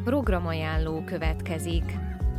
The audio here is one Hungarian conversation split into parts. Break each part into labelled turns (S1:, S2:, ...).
S1: Programajánló következik.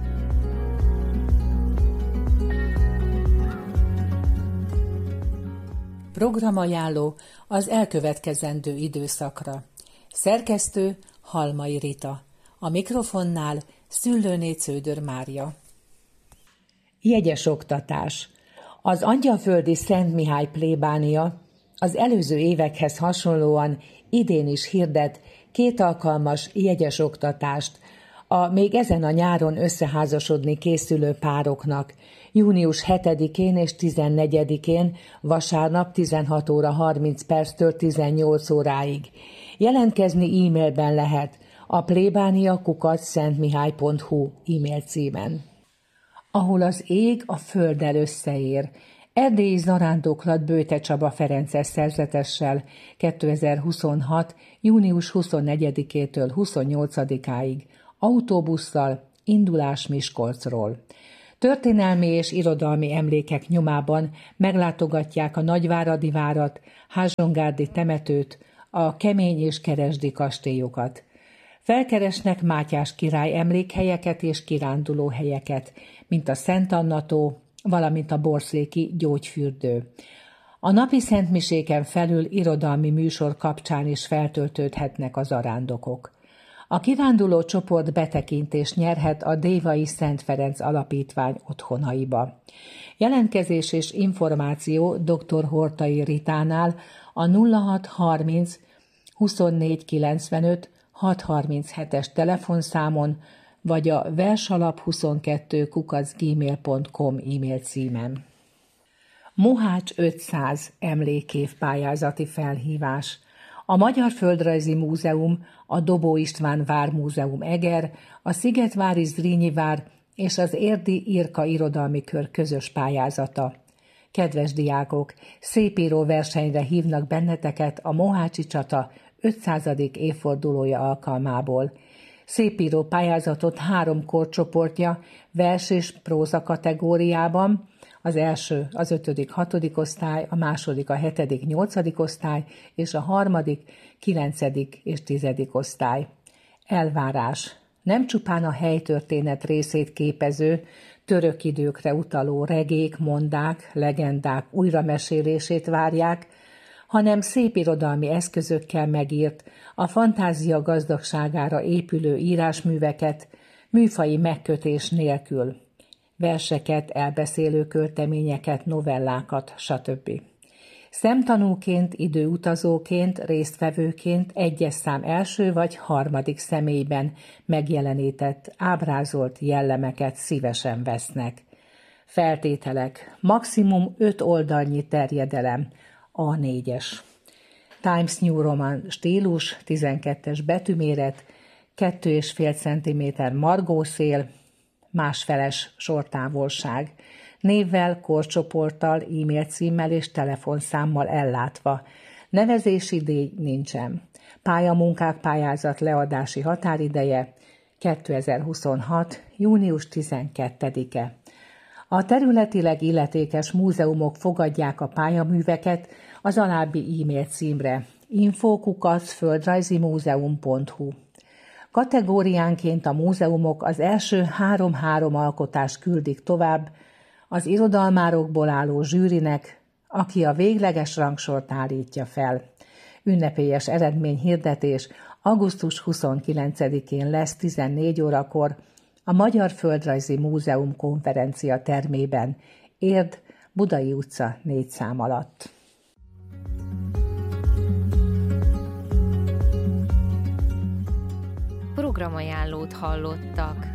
S2: Programajánló az elkövetkezendő időszakra. Szerkesztő Halmai Rita. A mikrofonnál Szüllőné Cződör Mária. Jegyes oktatás. Az Angyalföldi Szent Mihály plébánia az előző évekhez hasonlóan idén is hirdet 2 alkalmas jegyes oktatást a még ezen a nyáron összeházasodni készülő pároknak, június 7-én és 14-én, vasárnap 16 óra 30 perctől 18 óráig. Jelentkezni e-mailben lehet a plébánia@szentmihály.hu e-mail címen. Ahol az ég a földdel összeér. Erdélyi zarándoklat Böjte Csaba Ferences szerzetessel 2026. június 24-től 28-áig, autóbusszal, indulás Miskolcról. Történelmi és irodalmi emlékek nyomában meglátogatják a Nagyváradi várat, Házsongárdi temetőt, a Kemény és Keresdi kastélyokat. Felkeresnek Mátyás király emlékhelyeket és kirándulóhelyeket, mint a Szent Anna-tó, valamint a Borszéki gyógyfürdő. A napi szentmiséken felül irodalmi műsor kapcsán is feltöltődhetnek az zarándokok. A kiránduló csoport betekintést nyerhet a Dévai Szent Ferenc Alapítvány otthonaiba. Jelentkezés és információ dr. Hortai Ritánál a 0630 24 95 637-es telefonszámon, vagy a versalap22@gmail.com e-mail címen. Mohács 500 emlékév pályázati felhívás. A Magyar Földrajzi Múzeum, a Dobó István Vármúzeum Eger, a Szigetvári Zrínyi Vár és az Érdi Irka Irodalmi Kör közös pályázata. Kedves diákok, szépíró versenyre hívnak benneteket a Mohácsi csata 500. évfordulója alkalmából. Szépíró pályázatot 3 korcsoportja, vers és próza kategóriában, az első az 5.-6. osztály, a második a 7.-8. osztály, és a harmadik 9. és 10. osztály. Elvárás. Nem csupán a helytörténet részét képező, török időkre utaló regék, mondák, legendák újramesélését várják, hanem szépirodalmi eszközökkel megírt, a fantázia gazdagságára épülő írásműveket, műfaji megkötés nélkül. Verseket, elbeszélő költeményeket, novellákat, stb. Szemtanúként, időutazóként, résztvevőként egyes szám első vagy harmadik személyben megjelenített, ábrázolt jellemeket szívesen vesznek. Feltételek: maximum 5 oldalnyi terjedelem, A4-es. Times New Roman stílus, 12-es betűméret, 2,5 cm margószél, másfeles sortávolság, névvel, korcsoporttal, e-mail címmel és telefonszámmal ellátva. Nevezési díj nincsen. Pályamunkák pályázat leadási határideje 2026. június 12-e. A területileg illetékes múzeumok fogadják a pályaműveket az alábbi e-mail címre: info@földrajzimuzeum.hu. Kategóriánként a múzeumok az első 3 alkotást küldik tovább az irodalmárokból álló zsűrinek, aki a végleges rangsort állítja fel. Ünnepélyes eredményhirdetés augusztus 29-én lesz 14 órakor a Magyar Földrajzi Múzeum konferencia termében, Érd, Budai utca 4 szám alatt.
S1: Programajánlót hallottak.